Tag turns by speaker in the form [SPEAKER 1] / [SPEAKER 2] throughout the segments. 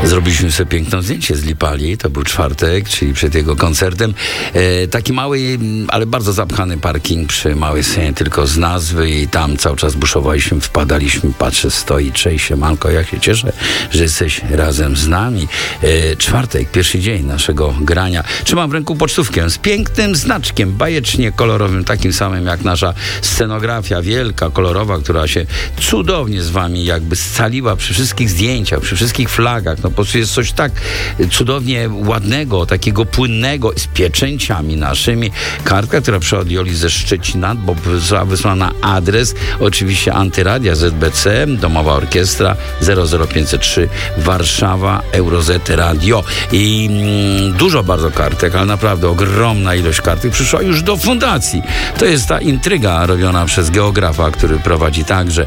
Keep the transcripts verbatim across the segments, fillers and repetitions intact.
[SPEAKER 1] Zrobiliśmy sobie piękne zdjęcie z Lipali, to był czwartek, czyli przed jego koncertem. E, taki mały, ale bardzo zapchany parking przy małej scenie, tylko z nazwy i tam cały czas buszowaliśmy, wpadaliśmy, patrzę, stoi, cześć, siemanko, jak się cieszę, że jesteś razem z nami. E, czwartek, pierwszy dzień naszego grania. Trzymam w ręku pocztówkę z pięknym znaczkiem, bajecznie kolorowym, takim samym jak nasza scenografia, wielka, kolorowa, która się cudownie z wami jakby scaliła przy wszystkich zdjęciach, przy wszystkich flagach. No po prostu jest coś tak cudownie ładnego, takiego płynnego, z pieczęciami naszymi. Kartka, która przyszła od Joli ze Szczecina, bo została wysłana na adres oczywiście Antyradia Z B C, Domowa Orkiestra zero zero pięćset trzy Warszawa, Eurozet Radio. I mm, dużo bardzo kartek, ale naprawdę ogromna ilość kartek przyszła już do fundacji. To jest ta intryga robiona przez geografa, który prowadzi także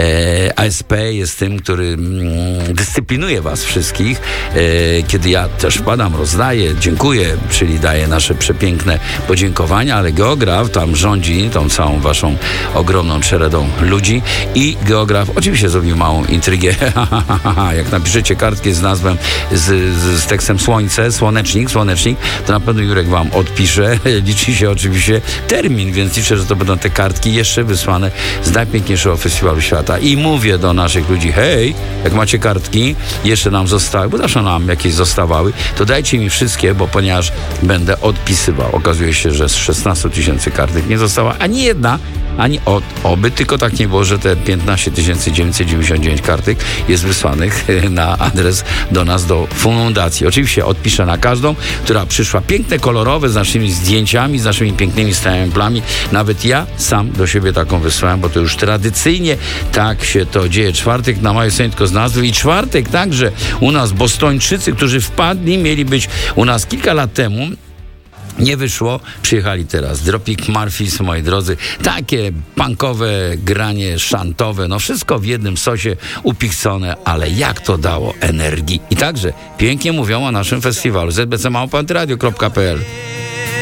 [SPEAKER 1] e, A S P jest tym, który mm, dyscyplinuje was wszystkich. E, kiedy ja też wpadam, rozdaję, dziękuję, czyli daję nasze przepiękne podziękowania, ale geograf tam rządzi tą całą waszą ogromną szeredą ludzi i geograf oczywiście zrobił małą intrygę. Jak napiszecie kartki z nazwą, z, z, z tekstem słońce, słonecznik, słonecznik, to na pewno Jurek wam odpisze. Liczy się oczywiście termin, więc liczę, że to będą te kartki jeszcze wysłane z najpiękniejszego festiwalu świata. I mówię do naszych ludzi, hej, jak macie kartki, jeszcze nam zostały, bo zawsze nam jakieś zostawały, to dajcie mi wszystkie, bo ponieważ będę odpisywał. Okazuje się, że z szesnastu tysięcy kartek nie została ani jedna, ani od, oby tylko tak nie było, że te piętnaście tysięcy dziewięćset dziewięćdziesiąt dziewięć kartek jest wysłanych na adres do nas, do fundacji. Oczywiście odpiszę na każdą, która przyszła piękne, kolorowe, z naszymi zdjęciami, z naszymi pięknymi stemplami. Nawet ja sam do siebie taką wysłałem, bo to już tradycyjnie tak się to dzieje. Czwartek na małej scenie tylko z nazwy i czwartek także u nas bostończycy, którzy wpadli, mieli być u nas kilka lat temu. Nie wyszło, przyjechali teraz. Dropkick Murphys, moi drodzy, takie punkowe granie, szantowe, no wszystko w jednym sosie upichcone, ale jak to dało energii. I także pięknie mówią o naszym festiwalu z b c małpa antyradio kropka p l.